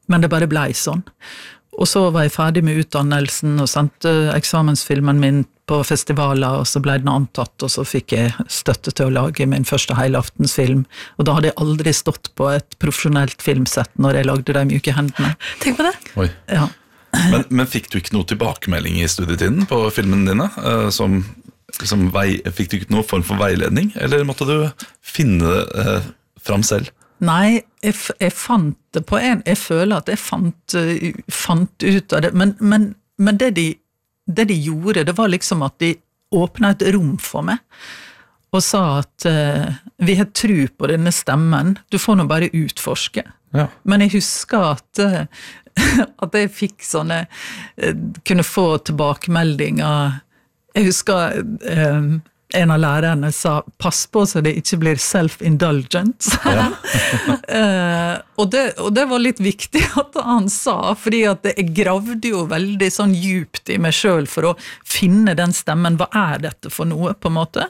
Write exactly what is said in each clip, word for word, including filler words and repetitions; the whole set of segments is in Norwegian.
men det bare ble sånn. Og så var jeg ferdig med utdannelsen og sendte eksamensfilmen min på festivaler, og så ble den antatt, og så fikk jeg støtte til å lage min første helaftensfilm. Og da hadde jeg aldri stått på et profesjonelt filmsett når jeg lagde de myke hendene. Tenk på det. Oi. Ja. Men, men fikk du ikke noe tilbakemelding i studietiden på filmen dine? Uh, som, som vei, fikk du ikke noen form for veiledning, eller måtte du finne det uh, fram selv? Nei, jeg, jeg fant det på en, jeg føler at jeg fant, uh, fant ut av det, men, men, men det, de, det de gjorde, det var liksom at de åpnet et rom for meg, og sa at uh, vi har tro på denne stemmen, du får nå bare utforske. Ja. Men jeg husker at, uh, at jeg fikk sånne, uh, kunne få tilbakemeldinger, jeg husker uh, en av lærerne sa, pass på så det ikke blir self-indulgent. Ja. uh, og, det, og det var litt viktig at han sa, fordi at jeg gravde jo veldig sånn djupt i meg selv for å finne den stemmen, hva er dette for noe, på en måte?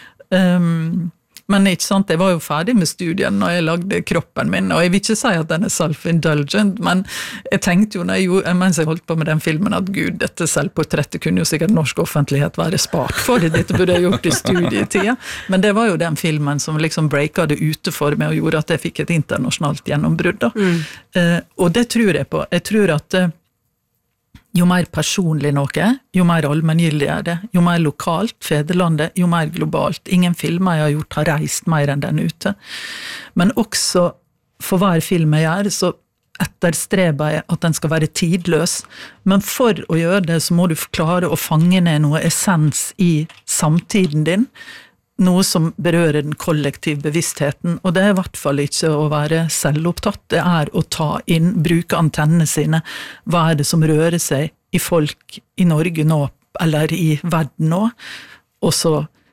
Um, men ikke sant, jeg var jo ferdig med studien når jeg lagde kroppen min, og jeg vil ikke si at den er self-indulgent, men jeg tenkte jo når jeg gjorde, mens jeg holdt på med den filmen, at gud, dette selvportrettet kunne jo sikkert norsk offentlighet være spart for det, dette burde jeg gjort i studietida, men det var jo den filmen som liksom breaket det ute for meg og gjorde at jeg fikk et internasjonalt gjennombrudd da. Mm. Uh, og det tror jeg på. Jeg tror at uh, jo mer personlig noe, jo mer allmenngyldig er det, jo mer lokalt, fedrelandet, jo mer globalt. Ingen filmer jeg har gjort har reist mer enn den ute. Men også for hver film jeg gjør, så etterstreber jeg at den skal være tidløs. Men for å gjøre det, så må du klare å fange ned noe essens i samtiden din, noe som berører den kollektive bevisstheten, og det er i hvert fall ikke å være selvopptatt, det er å ta inn, bruke antennene sine, hva er det som rører seg i folk i Norge nå, eller i verden nå, og så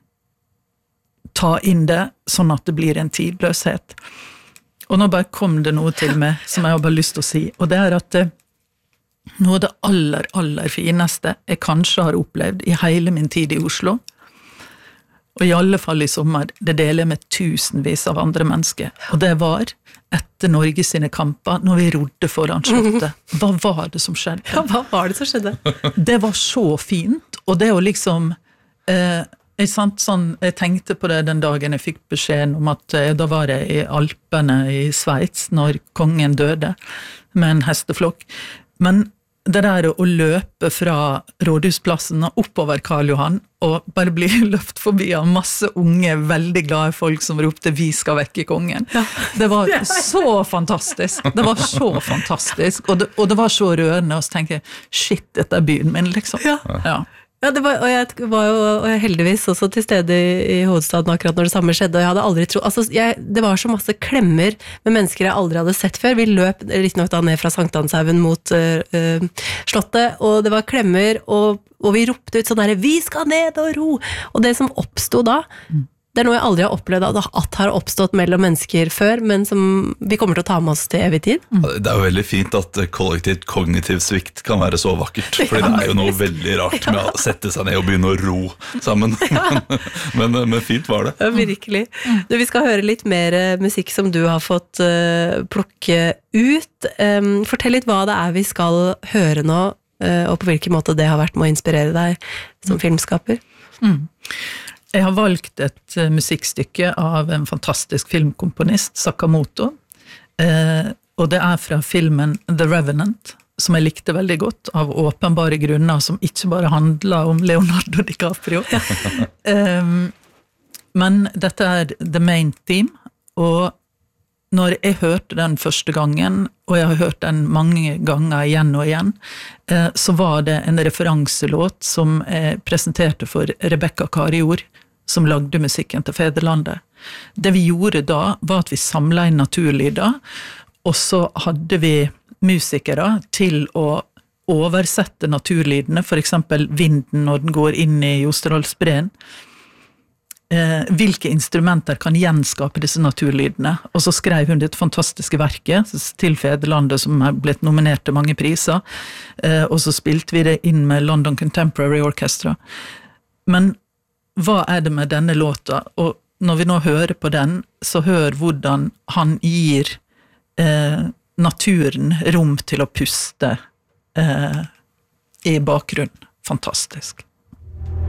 ta inn det, sånn at det blir en tidløshet. Og nå bare kom det noe til meg, som jeg har bare lyst til å si, og det er at det, noe av det aller, aller fineste jeg kanskje har opplevd i hele min tid i Oslo, og i alle fall i sommer, det deler jeg med tusenvis av andre mennesker. Og det var etter Norge sine kamper, når vi rodde foran slottet. Hva var det som skjedde? Ja, hva var det som skjedde? Det var så fint, og det å liksom, eh, jeg, sant, sånn, jeg tenkte på det den dagen jeg fikk beskjeden om at eh, da var jeg i Alpene i Sveits, når kongen døde, med en hesteflokk. Men det der å løpe fra Rådhusplassen og oppover Karl Johan, og bare bli løpt forbi av masse unge, veldig glade folk som ropte «Vi skal vekke kongen». Ja. Det var så fantastisk. Det var så fantastisk, og det, og det var så rørende, og så tenkte jeg, shit, dette er byen min, liksom. Ja. Ja. Ja, det var, og jeg var jo og jeg heldigvis også til stede i, i hovedstaden akkurat når det samme skjedde, og jeg hadde aldri tro, altså jeg, det var så masse klemmer med mennesker jeg aldri hadde sett før. Vi løp litt nok da ned fra Sankthanshaugen mot uh, uh, slottet, og det var klemmer, og, og vi ropte ut sånn der, vi skal ned og ro! Og det som oppstod da, det er noe jeg aldri har opplevd at har oppstått mellom mennesker før, men som vi kommer til å ta med oss til evig tid. Det er jo veldig fint at kollektivt kognitiv svikt kan være så vakkert, fordi det er jo noe veldig rart med å sette seg ned og begynne å ro sammen. men, men fint var det. Ja, virkelig. Du, vi skal høre litt mer musikk som du har fått uh, plukke ut. Um, fortell litt hva det er vi skal høre nå, uh, og på hvilken måte det har vært med å inspirere deg som filmskaper. Mm. Jeg har valgt et uh, musikkstykke av en fantastisk filmkomponist, Sakamoto, uh, og det er fra filmen The Revenant, som jeg likte veldig godt, av åpenbare grunner som ikke bare handler om Leonardo DiCaprio. um, men dette er the main theme, og når jeg hørte den første gangen, og jeg har hørt den mange ganger igjen og igjen, uh, så var det en referanselåt som jeg presenterte for Rebecca Karior, som lagde musikken til Federlandet. Det vi gjorde da, var at vi samlet inn naturlyder, og så hadde vi musikere til å oversette naturlydene, for eksempel vinden når den går inn i Jostedalsbreen. Eh, hvilke instrumenter kan gjenskape disse naturlydene? Og så skrev hun dette fantastiske verket til Federlandet, som er blitt nominert til mange priser, eh, og så spilte vi det inn med London Contemporary Orchestra. Men hva er det med denne låta? Og når vi nå hører på den, så hør hvordan han gir eh, naturen rom til å puste eh, i bakgrunnen. Fantastisk.